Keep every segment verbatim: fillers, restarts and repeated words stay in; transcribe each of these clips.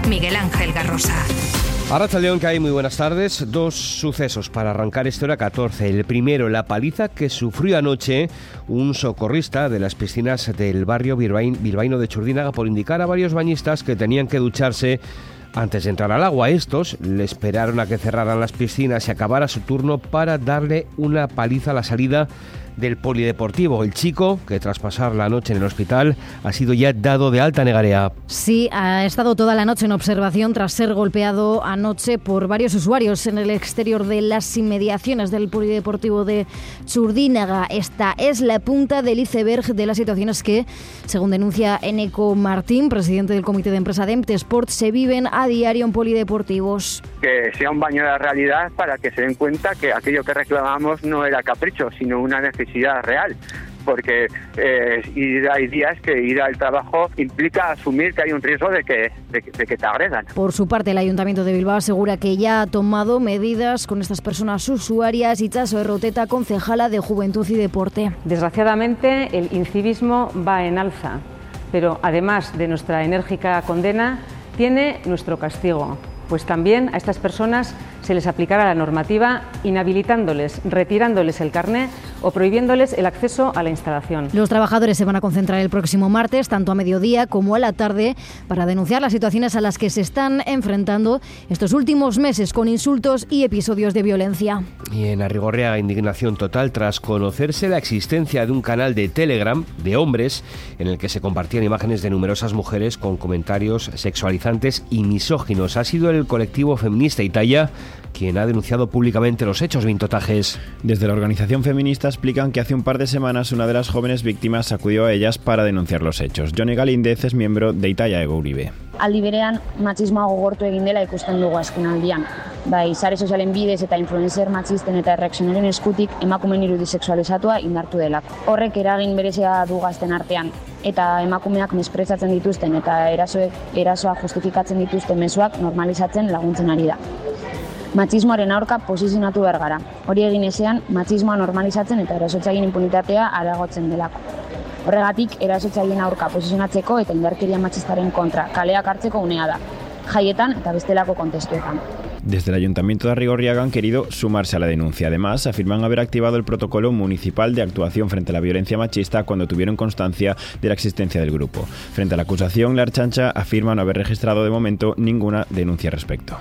Miguel Ángel Garrosa. Arratsaldeon, que hay muy buenas tardes. Dos sucesos para arrancar esta hora catorce. El primero, la paliza que sufrió anoche un socorrista de las piscinas del barrio bilbaíno de Txurdinaga por indicar a varios bañistas que tenían que ducharse antes de entrar al agua. Estos le esperaron a que cerraran las piscinas y acabara su turno para darle una paliza a la salida del polideportivo. El chico, que tras pasar la noche en el hospital, ha sido ya dado de alta, Negarea. Sí, ha estado toda la noche en observación tras ser golpeado anoche por varios usuarios en el exterior de las inmediaciones del polideportivo de Txurdinaga. Esta es la punta del iceberg de las situaciones que, según denuncia Eneko Martín, presidente del comité de empresa de Emtesport, se viven a diario en polideportivos. Que sea un baño de la realidad para que se den cuenta que aquello que reclamamos no era capricho, sino una necesidad real, porque eh, ir, hay días que ir al trabajo implica asumir que hay un riesgo de que, de, de que te agredan. Por su parte, el Ayuntamiento de Bilbao asegura que ya ha tomado medidas con estas personas usuarias. Itxaso Erroteta, concejala de Juventud y Deporte. Desgraciadamente, el incivismo va en alza, pero además de nuestra enérgica condena, tiene nuestro castigo, pues también a estas personas se les aplicará la normativa inhabilitándoles, retirándoles el carné o prohibiéndoles el acceso a la instalación. Los trabajadores se van a concentrar el próximo martes, tanto a mediodía como a la tarde, para denunciar las situaciones a las que se están enfrentando estos últimos meses con insultos y episodios de violencia. Y en Arrigorriaga, indignación total tras conocerse la existencia de un canal de Telegram de hombres en el que se compartían imágenes de numerosas mujeres con comentarios sexualizantes y misóginos. Ha sido el colectivo feminista Italia quien ha denunciado públicamente los hechos. Vintotajes. Desde la organización feminista explican que hace un par de semanas una de las jóvenes víctimas acudió a ellas para denunciar los hechos. Jone Galíndez es miembro de Italia Ego Uribe. Aldi berean matxismoa gogortu egin dela ikusten dugu azkenaldian. Bai, sare sozialen bidez eta influencer matxisten eta erreakzionaren eskutik emakumeen irudi sexualizatua indartu delako. Horrek eragin berezia du gazten artean, eta emakumeak mesprezatzen dituzten eta erasoek erasoa justifikatzen dituzten mezuak normalizatzen laguntzen ari da. Matxismoaren aurka posizionatu behar gara. Hori egin ezean, matxismoa normalizatzen eta erasotzaileen impunitatea areagotzen delako. Horregatik, erasotzaileen aurka posizionatzeko eta indarkeria matxistaren kontra kaleak hartzeko unea da, jaietan eta bestelako kontestuetan. Desde el Ayuntamiento de Arrigorriaga han querido sumarse a la denuncia. Además, afirman haber activado el protocolo municipal de actuación frente a la violencia machista cuando tuvieron constancia de la existencia del grupo. Frente a la acusación, la Ertzaintza afirma no haber registrado de momento ninguna denuncia al respecto.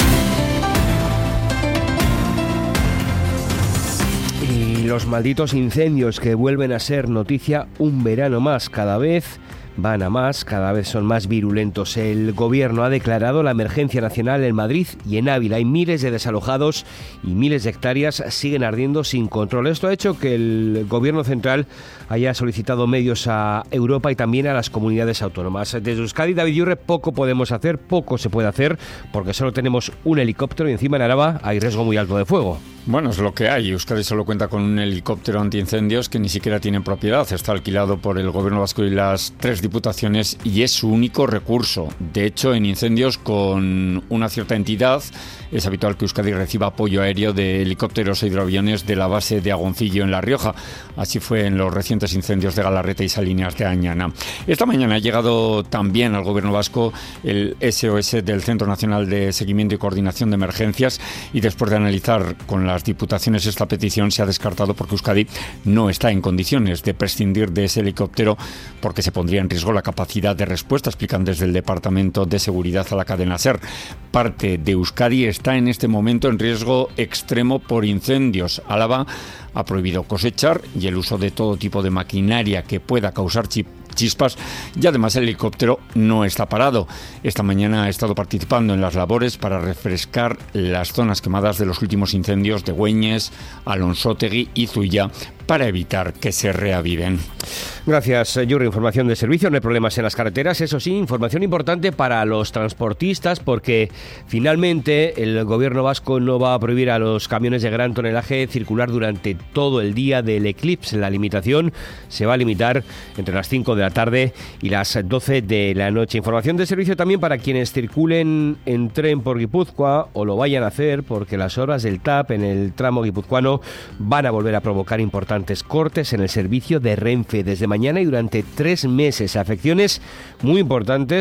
Y los malditos incendios que vuelven a ser noticia un verano más. Cada vez van a más, cada vez son más virulentos. El gobierno ha declarado la emergencia nacional en Madrid y en Ávila. Hay miles de desalojados y miles de hectáreas siguen ardiendo sin control. Esto ha hecho que el gobierno central haya solicitado medios a Europa y también a las comunidades autónomas. Desde Euskadi, David Yurre, poco podemos hacer, poco se puede hacer, porque solo tenemos un helicóptero y encima en Araba hay riesgo muy alto de fuego. Bueno, es lo que hay. Euskadi solo cuenta con un helicóptero antiincendios que ni siquiera tiene propiedad. Está alquilado por el gobierno vasco y las tres diputaciones y es su único recurso. De hecho, en incendios con una cierta entidad es habitual que Euskadi reciba apoyo aéreo de helicópteros e hidroaviones de la base de Agoncillo en La Rioja. Así fue en los recientes incendios de Galarreta y Salinas de Añana. Esta mañana ha llegado también al gobierno vasco el S O S del Centro Nacional de Seguimiento y Coordinación de Emergencias y después de analizar con las diputaciones esta petición se ha descartado porque Euskadi no está en condiciones de prescindir de ese helicóptero porque se pondría en riesgo la capacidad de respuesta, explican desde el Departamento de Seguridad a la cadena SER. Parte de Euskadi está en este momento en riesgo extremo por incendios. Álava ha prohibido cosechar y el uso de todo tipo de maquinaria que pueda causar chip chispas y además el helicóptero no está parado. Esta mañana ha estado participando en las labores para refrescar las zonas quemadas de los últimos incendios de Güeñes, Alonsótegui y Zuya para evitar que se reaviven. Gracias, Yurri. Información de servicio, no hay problemas en las carreteras. Eso sí, información importante para los transportistas porque finalmente el gobierno vasco no va a prohibir a los camiones de gran tonelaje circular durante todo el día del eclipse. La limitación se va a limitar entre las cinco de la tarde y las doce de la noche. Información de servicio también para quienes circulen en tren por Guipúzcoa o lo vayan a hacer porque las horas del T A P en el tramo guipuzcoano van a volver a provocar importantes cortes en el servicio de Renfe desde mañana y durante tres meses. Afecciones muy importantes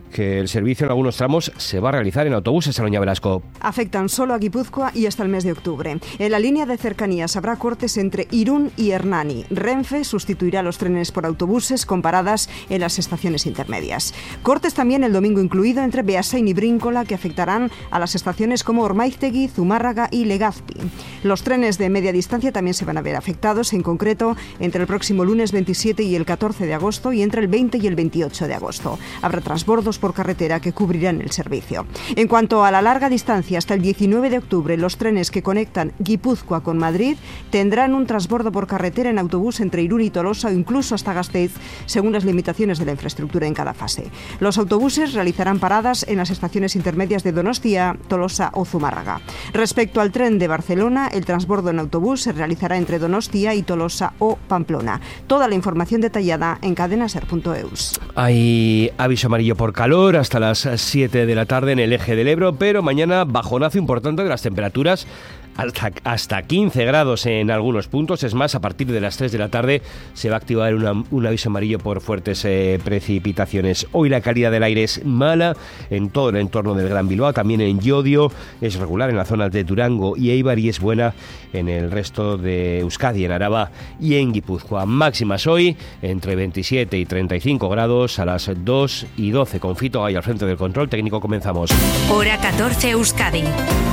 que el servicio en algunos tramos se va a realizar en autobuses, Aloña Velasco. Afectan solo a Guipúzcoa y hasta el mes de octubre. En la línea de cercanías habrá cortes entre Irún y Hernani. Renfe sustituirá los trenes por autobuses con paradas en las estaciones intermedias. Cortes también el domingo incluido entre Beasain y Bríncola, que afectarán a las estaciones como Ormaiztegui, Zumárraga y Legazpi. Los trenes de media distancia también se van a ver afectados, en concreto entre el próximo lunes veintisiete y el catorce de agosto y entre el veinte y el veintiocho de agosto. Habrá transbordos por carretera que cubrirán el servicio. En cuanto a la larga distancia, hasta el diecinueve de octubre, los trenes que conectan Guipúzcoa con Madrid tendrán un transbordo por carretera en autobús entre Irún y Tolosa o incluso hasta Gasteiz, según las limitaciones de la infraestructura en cada fase. Los autobuses realizarán paradas en las estaciones intermedias de Donostia, Tolosa o Zumárraga. Respecto al tren de Barcelona, el transbordo en autobús se realizará entre Donostia y Tolosa o Pamplona. Toda la información detallada en cadenaser punto eus. Hay aviso amarillo por calor hasta las siete de la tarde en el eje del Ebro, pero mañana bajonazo importante de las temperaturas hasta, hasta quince grados en algunos puntos. Es más, a partir de las tres de la tarde se va a activar una, un aviso amarillo por fuertes eh, precipitaciones. Hoy la calidad del aire es mala en todo el entorno del Gran Bilbao, también en Llodio, es regular en la zona de Durango y Eibar y es buena en el resto de Euskadi, en Araba y en Guipúzcoa. Máximas hoy entre veintisiete y treinta y cinco grados a las dos y doce. Con Fito ahí al frente del control técnico comenzamos. Hora catorce Euskadi.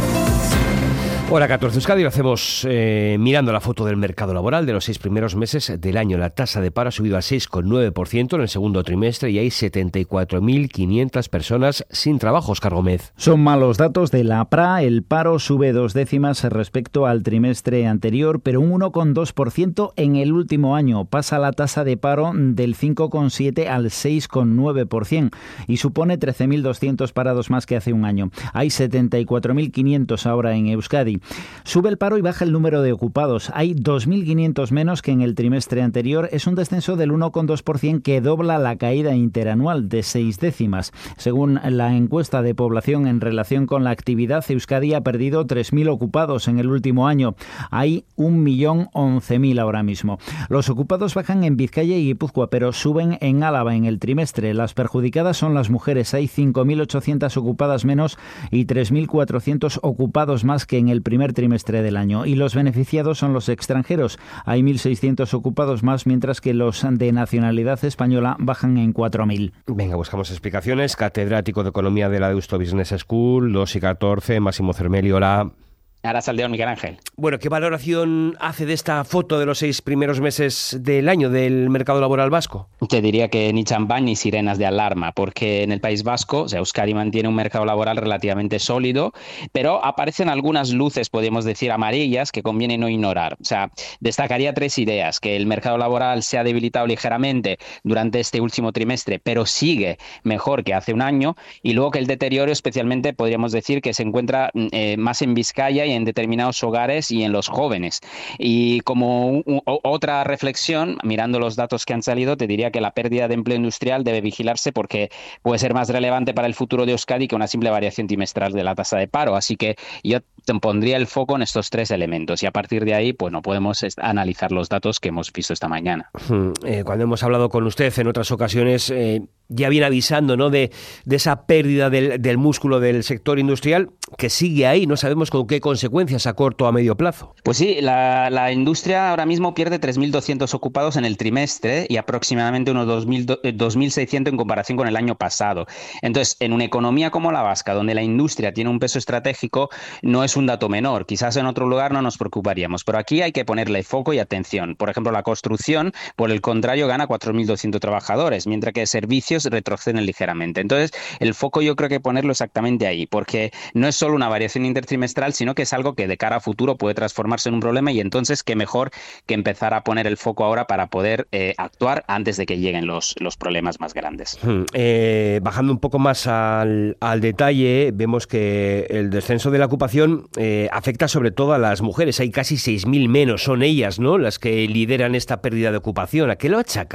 Hora catorce Euskadi, lo hacemos eh, mirando la foto del mercado laboral de los seis primeros meses del año. La tasa de paro ha subido al seis coma nueve por ciento en el segundo trimestre y hay setenta y cuatro mil quinientas personas sin trabajo. Óscar Gómez. Son malos datos de la P R A. El paro sube dos décimas respecto al trimestre anterior, pero un uno coma dos por ciento en el último año. Pasa la tasa de paro del cinco coma siete por ciento al seis coma nueve por ciento y supone trece mil doscientos parados más que hace un año. Hay setenta y cuatro mil quinientos ahora en Euskadi. Sube el paro y baja el número de ocupados. Hay dos mil quinientos menos que en el trimestre anterior. Es un descenso del uno coma dos por ciento que dobla la caída interanual de seis décimas. Según la encuesta de población en relación con la actividad, Euskadi ha perdido tres mil ocupados en el último año. Hay un millón once mil ahora mismo. Los ocupados bajan en Vizcaya y Guipúzcoa, pero suben en Álava en el trimestre. Las perjudicadas son las mujeres. Hay cinco mil ochocientas ocupadas menos y tres mil cuatrocientos ocupados más que en el primer trimestre del año. Y los beneficiados son los extranjeros. Hay mil seiscientos ocupados más, mientras que los de nacionalidad española bajan en cuatro mil. Venga, buscamos explicaciones. Catedrático de Economía de la Deusto Business School, dos y catorce, Máximo Cermeli, hola. Arrachaldeón, Miguel Ángel. Bueno, ¿qué valoración hace de esta foto de los seis primeros meses del año del mercado laboral vasco? Te diría que ni champán ni sirenas de alarma, porque en el País Vasco, o sea, Euskadi mantiene un mercado laboral relativamente sólido, pero aparecen algunas luces, podemos decir, amarillas que conviene no ignorar. O sea, destacaría tres ideas: que el mercado laboral se ha debilitado ligeramente durante este último trimestre, pero sigue mejor que hace un año, y luego que el deterioro especialmente podríamos decir que se encuentra eh, más en Vizcaya y en determinados hogares y en los jóvenes. Y como un, un, otra reflexión, mirando los datos que han salido, te diría que la pérdida de empleo industrial debe vigilarse porque puede ser más relevante para el futuro de Euskadi que una simple variación trimestral de la tasa de paro. Así que yo te pondría el foco en estos tres elementos y a partir de ahí pues no podemos analizar los datos que hemos visto esta mañana. Hmm. Eh, cuando hemos hablado con usted en otras ocasiones, eh, ya viene avisando, ¿no?, de, de esa pérdida del, del músculo del sector industrial que sigue ahí. No sabemos con qué consecuencias a corto o a medio plazo. Pues sí, la, la industria ahora mismo pierde tres mil doscientos ocupados en el trimestre y aproximadamente unos dos mil seiscientos en comparación con el año pasado. Entonces, en una economía como la vasca, donde la industria tiene un peso estratégico, no es un dato menor. Quizás en otro lugar no nos preocuparíamos, pero aquí hay que ponerle foco y atención. Por ejemplo, la construcción, por el contrario, gana cuatro mil doscientos trabajadores, mientras que servicios retroceden ligeramente. Entonces, el foco yo creo que ponerlo exactamente ahí, porque no es solo una variación intertrimestral, sino que es algo que de cara a futuro puede transformarse en un problema y entonces qué mejor que empezar a poner el foco ahora para poder eh, actuar antes de que lleguen los, los problemas más grandes. Hmm. Eh, bajando un poco más al, al detalle, vemos que el descenso de la ocupación eh, afecta sobre todo a las mujeres. Hay casi seis mil menos, son ellas, ¿no?, las que lideran esta pérdida de ocupación. ¿A qué lo achaca?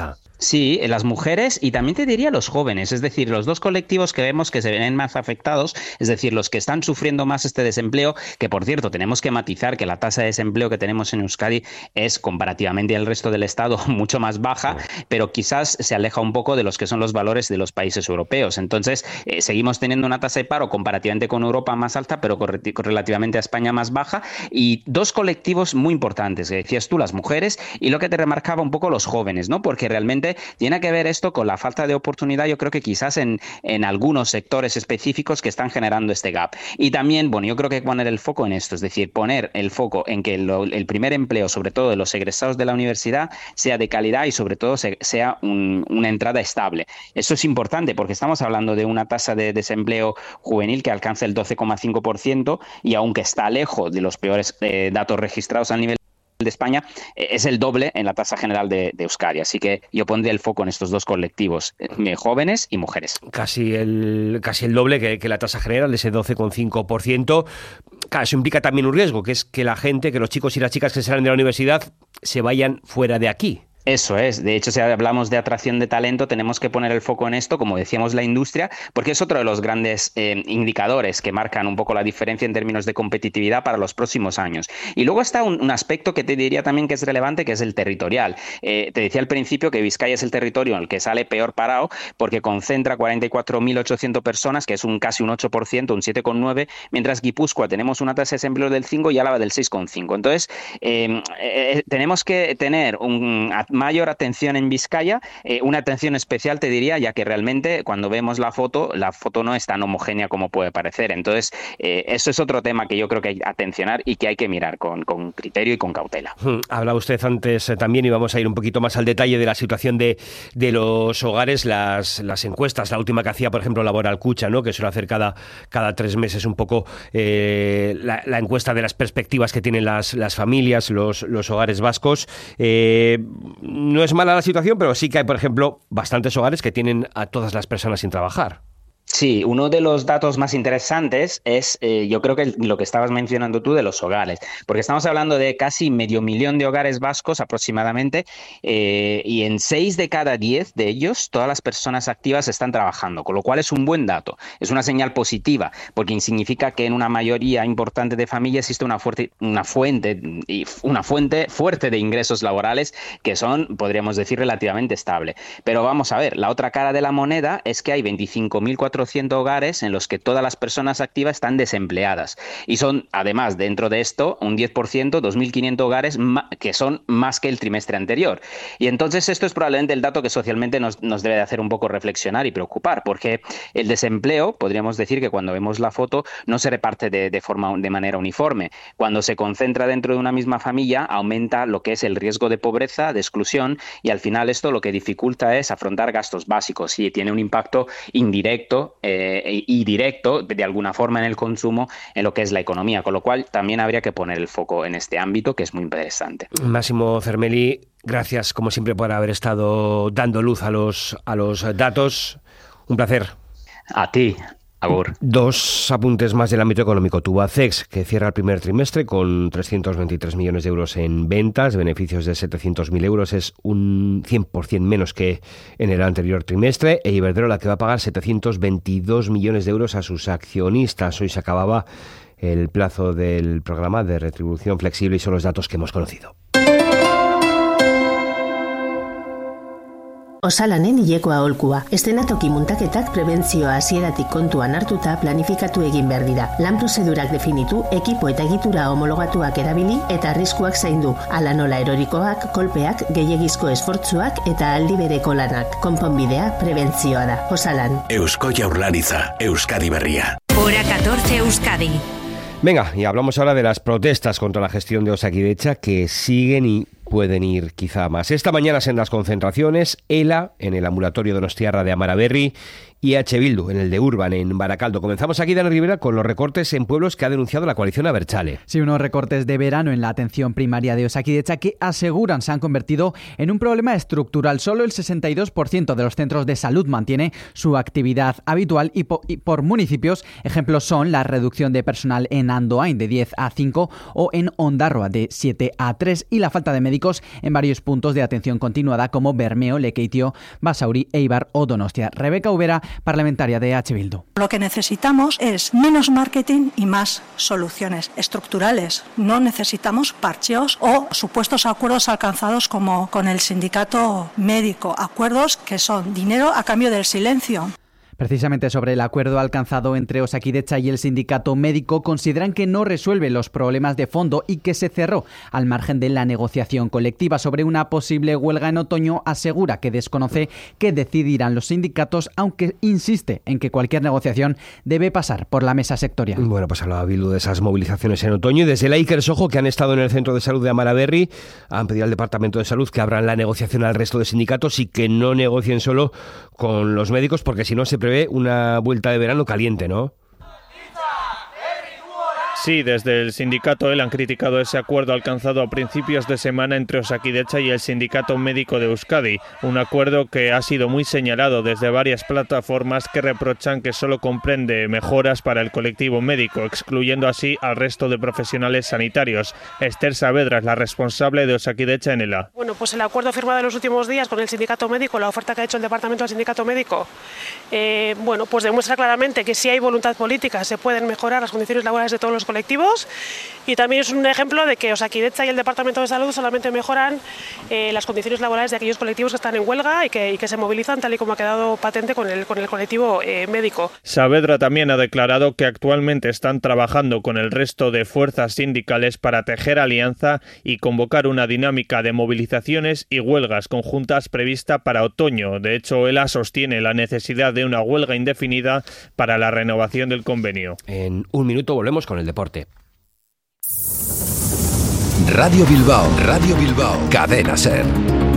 Sí, las mujeres y también te diría los jóvenes, es decir, los dos colectivos que vemos que se ven más afectados, es decir, los que están sufriendo más este desempleo, que por cierto tenemos que matizar que la tasa de desempleo que tenemos en Euskadi es comparativamente al resto del Estado mucho más baja, pero quizás se aleja un poco de los que son los valores de los países europeos. Entonces, eh, seguimos teniendo una tasa de paro comparativamente con Europa más alta, pero relativamente a España más baja, y dos colectivos muy importantes, que decías tú, las mujeres, y lo que te remarcaba un poco los jóvenes, ¿no? Porque realmente tiene que ver esto con la falta de oportunidad, yo creo que quizás en, en algunos sectores específicos que están generando este gap. Y también, bueno, yo creo que poner el foco en esto, es decir, poner el foco en que lo, el primer empleo, sobre todo de los egresados de la universidad, sea de calidad y sobre todo se, sea un, una entrada estable. Eso es importante porque estamos hablando de una tasa de desempleo juvenil que alcanza el doce coma cinco por ciento y aunque está lejos de los peores eh, datos registrados a nivel de España, es el doble en la tasa general de, de Euskadi. Así que yo pondría el foco en estos dos colectivos, jóvenes y mujeres. Casi el, casi el doble que, que la tasa general, ese doce coma cinco por ciento. Claro, eso implica también un riesgo, que es que la gente, que los chicos y las chicas que salen de la universidad se vayan fuera de aquí. Eso es. De hecho, si hablamos de atracción de talento, tenemos que poner el foco en esto, como decíamos, la industria, porque es otro de los grandes eh, indicadores que marcan un poco la diferencia en términos de competitividad para los próximos años. Y luego está un, un aspecto que te diría también que es relevante, que es el territorial. Eh, te decía al principio que Vizcaya es el territorio en el que sale peor parado, porque concentra cuarenta y cuatro mil ochocientas personas, que es un casi un ocho por ciento, un siete coma nueve por ciento, mientras Guipúzcoa tenemos una tasa de desempleo del cinco por ciento y Álava del seis coma cinco por ciento. Entonces, eh, eh, tenemos que tener un mayor atención en Vizcaya, eh, una atención especial te diría, ya que realmente cuando vemos la foto, la foto no es tan homogénea como puede parecer. Entonces, eh, eso es otro tema que yo creo que hay que atencionar y que hay que mirar con, con criterio y con cautela. Hmm, hablaba usted antes eh, también, y vamos a ir un poquito más al detalle de la situación de, de los hogares, las, las encuestas, la última que hacía, por ejemplo, Laboral Cucha, ¿no? Que suele hacer cada, cada tres meses un poco eh, la, la encuesta de las perspectivas que tienen las, las familias, los, los hogares vascos. Eh, no es mala la situación, pero sí que hay, por ejemplo, bastantes hogares que tienen a todas las personas sin trabajar. Sí, uno de los datos más interesantes es, eh, yo creo que lo que estabas mencionando tú de los hogares, porque estamos hablando de casi medio millón de hogares vascos aproximadamente, eh, y en seis de cada diez de ellos todas las personas activas están trabajando, con lo cual es un buen dato, es una señal positiva, porque significa que en una mayoría importante de familias existe una fuerte, una fuente, una fuente fuerte de ingresos laborales que son, podríamos decir, relativamente estable. Pero vamos a ver, la otra cara de la moneda es que hay veinticinco mil cuatrocientos hogares en los que todas las personas activas están desempleadas. Y son, además, dentro de esto, un diez por ciento, dos mil quinientos hogares que son más que el trimestre anterior. Y entonces esto es probablemente el dato que socialmente nos, nos debe de hacer un poco reflexionar y preocupar, porque el desempleo, podríamos decir que cuando vemos la foto, no se reparte de, de, forma, de manera uniforme. Cuando se concentra dentro de una misma familia, aumenta lo que es el riesgo de pobreza, de exclusión, y al final esto lo que dificulta es afrontar gastos básicos y tiene un impacto indirecto Eh, y directo, de alguna forma, en el consumo, en lo que es la economía, con lo cual también habría que poner el foco en este ámbito, que es muy interesante. Máximo Cermeli, gracias como siempre por haber estado dando luz a los, a los datos. Un placer. A ti. Agur. Dos apuntes más del ámbito económico. Tubacex, que cierra el primer trimestre con trescientos veintitrés millones de euros en ventas, beneficios de setecientos mil euros, es un cien por ciento menos que en el anterior trimestre. E Iberdrola, que va a pagar setecientos veintidós millones de euros a sus accionistas. Hoy se acababa el plazo del programa de retribución flexible y son los datos que hemos conocido. Osalanen hileko aholkua. Eszenatoki muntaketak prebentzioa hasieratik kontuan hartuta planifikatu egin behar dira. Lan prozedurak definitu, ekipo eta egitura homologatuak erabili eta arriskuak zaindu. Hala nola erorikoak, kolpeak, gehiegizko esfortzuak eta aldi bereko lanak. Konponbidea prebentzioa da. Osalan. Eusko Jaurlaritza, Euskadi Berria. Hora catorce Euskadi. Venga, y hablamos ahora de las protestas contra la gestión de Osakidetza que siguen y pueden ir quizá más. Esta mañana en las concentraciones, ELA en el ambulatorio donostiarra de Amaraberri y H. Bildu, en el de Urban, en Baracaldo. Comenzamos aquí, Dani Rivera, con los recortes en pueblos que ha denunciado la coalición Abertzale. Sí, unos recortes de verano en la atención primaria de Osakidetza que aseguran se han convertido en un problema estructural. Solo el sesenta y dos por ciento de los centros de salud mantiene su actividad habitual y, po- y por municipios, ejemplos son la reducción de personal en Andoain de diez a cinco o en Ondarroa de siete a tres y la falta de médicos en varios puntos de atención continuada como Bermeo, Lekeitio, Basauri, Eibar o Donostia. Rebeca Ubera, parlamentaria de H. Bildu. Lo que necesitamos es menos marketing y más soluciones estructurales. No necesitamos parcheos o supuestos acuerdos alcanzados como con el sindicato médico. Acuerdos que son dinero a cambio del silencio. Precisamente sobre el acuerdo alcanzado entre Osakidetza y el sindicato médico, consideran que no resuelve los problemas de fondo y que se cerró al margen de la negociación colectiva. Sobre una posible huelga en otoño, asegura que desconoce qué decidirán los sindicatos, aunque insiste en que cualquier negociación debe pasar por la mesa sectorial. Bueno, pues hablaba Bildu de esas movilizaciones en otoño y desde el Iker Sojo, que han estado en el centro de salud de Amaraberri, han pedido al Departamento de Salud que abran la negociación al resto de sindicatos y que no negocien solo con los médicos, porque si no se prevé una vuelta de verano caliente, ¿no? Sí, desde el sindicato EL han criticado ese acuerdo alcanzado a principios de semana entre Osakidetza y el Sindicato Médico de Euskadi, un acuerdo que ha sido muy señalado desde varias plataformas que reprochan que solo comprende mejoras para el colectivo médico, excluyendo así al resto de profesionales sanitarios. Esther Saavedra es la responsable de Osakidetza en ELA. Bueno, pues el acuerdo firmado en los últimos días con el Sindicato Médico, la oferta que ha hecho el Departamento al Sindicato Médico, eh, bueno, pues demuestra claramente que si hay voluntad política se pueden mejorar las condiciones laborales de todos los colectivos, y también es un ejemplo de que Osakidetza y el Departamento de Salud solamente mejoran eh, las condiciones laborales de aquellos colectivos que están en huelga y que, y que se movilizan, tal y como ha quedado patente con el, con el colectivo eh, médico. Saavedra también ha declarado que actualmente están trabajando con el resto de fuerzas sindicales para tejer alianza y convocar una dinámica de movilizaciones y huelgas conjuntas prevista para otoño. De hecho, ELA sostiene la necesidad de una huelga indefinida para la renovación del convenio. En un minuto volvemos con el deporte. Radio Bilbao, Radio Bilbao, Cadena SER.